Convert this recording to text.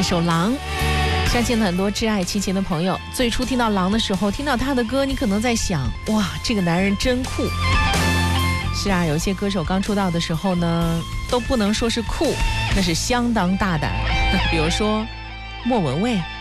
这首《狼》，相信很多挚爱齐秦的朋友，最初听到《狼》的时候，听到他的歌，你可能在想，哇，这个男人真酷。是啊，有些歌手刚出道的时候呢，都不能说是酷，那是相当大胆。比如说莫文蔚。